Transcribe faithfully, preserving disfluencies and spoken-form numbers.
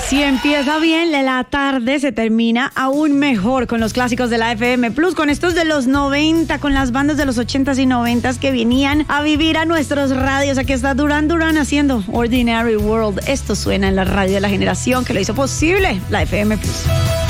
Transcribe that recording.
Si empieza bien la tarde, se termina aún mejor con los clásicos de la F M Plus, con estos de los noventa, con las bandas de los ochentas y noventas que venían a vivir a nuestros radios. Aquí está Duran Duran haciendo Ordinary World. Esto suena en la radio de la generación que lo hizo posible, la F M Plus.